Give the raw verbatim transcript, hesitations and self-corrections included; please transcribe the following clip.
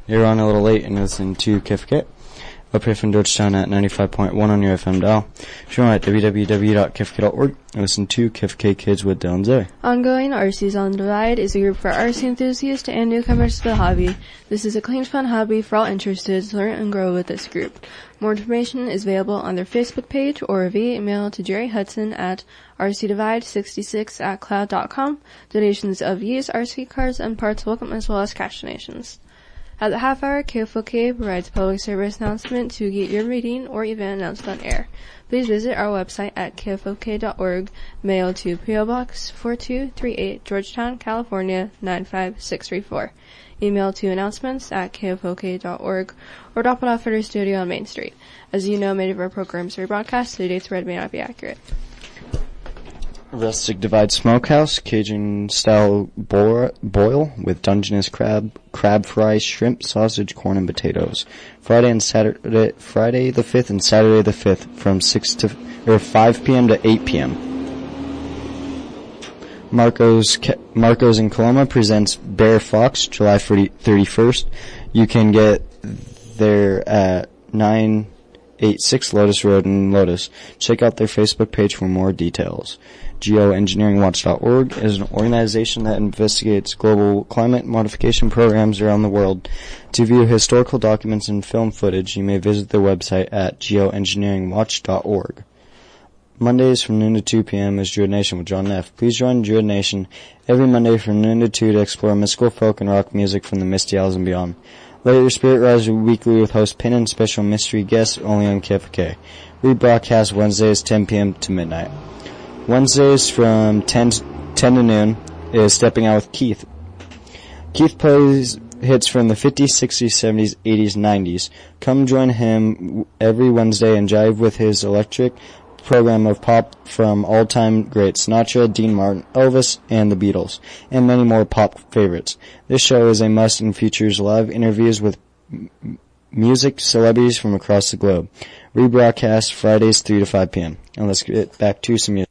You're on a little late and listening to K F K. Up here from Georgetown at ninety-five point one on your F M dial. If you're on at w w w dot k f k dot org and listen to K F K Kids with Dylan Zoe. Ongoing, R C's on the Divide is a group for R C enthusiasts and newcomers to the hobby. This is a clean, fun hobby for all interested to learn and grow with this group. More information is available on their Facebook page or via email to Jerry Hudson at r c divide sixty-six at cloud dot com. Donations of used R C cars and parts welcome as well as cash donations. At the half hour, K F O K provides public service announcement to get your meeting or event announced on air. Please visit our website at k f o k dot org, mail to P O Box four two three eight, Georgetown, California nine five six three four. Email to announcements at k f o k dot org or drop it off at our studio on Main Street. As you know, many of our programs are rebroadcast, so the dates read may not be accurate. Rustic Divide Smokehouse, Cajun-style boil with Dungeness crab, crab fries, shrimp, sausage, corn, and potatoes. Friday and Saturday, Friday the fifth and Saturday the fifth from six to or five p.m. to eight p.m. Marco's Marco's in Coloma presents Bear Fox, July thirty-first. You can get there at nine eighty-six Lotus Road in Lotus. Check out their Facebook page for more details. Geoengineering watch dot org is an organization that investigates global climate modification programs around the world. To view historical documents and film footage, you may visit their website at geoengineering watch dot org. Mondays from noon to two p.m. is Druid Nation with John Neff. Please join Druid Nation every Monday from noon to two to explore mystical folk and rock music from the Misty Isles and beyond. Let your spirit rise weekly with host Pin and special mystery guests only on K F K. Rebroadcast Wednesdays ten p.m. to midnight. Wednesdays from ten to noon is Stepping Out with Keith. Keith plays hits from the fifties, sixties, seventies, eighties, nineties. Come join him every Wednesday and jive with his electric program of pop from all-time greats Sinatra, Dean Martin, Elvis, and the Beatles, and many more pop favorites. This show is a must and features live interviews with m- music celebrities from across the globe. Rebroadcast Fridays three to five p.m. And let's get back to some music.